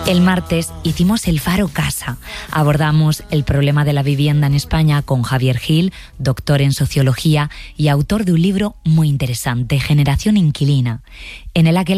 El martes hicimos el Faro Casa. Abordamos el problema de la vivienda en España con Javier Gil, doctor en sociología y autor de un libro muy interesante, Generación Inquilina. En el que